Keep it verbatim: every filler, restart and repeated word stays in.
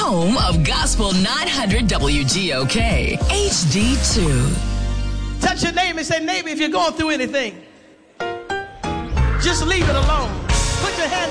home of Gospel nine hundred W G O K, H D two. Touch your neighbor and say, neighbor, if you're going through anything, just leave it alone. Put your hand